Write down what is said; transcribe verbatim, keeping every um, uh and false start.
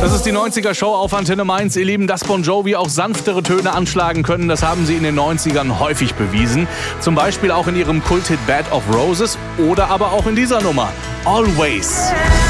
Das ist die neunziger Show auf Antenne Mainz. Ihr Lieben, dass Bon Jovi auch sanftere Töne anschlagen können, das haben sie in den neunzigern häufig bewiesen. Zum Beispiel auch in ihrem Kulthit Bed of Roses oder aber auch in dieser Nummer, Always.